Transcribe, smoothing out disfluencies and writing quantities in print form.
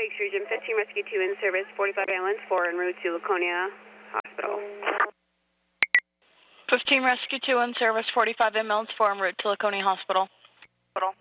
Lakes Region, 15 Rescue 2 in service, 45 ambulance 4 en route to Laconia Hospital. 15 Rescue 2 in service, 45 ambulance 4 en route to Laconia Hospital.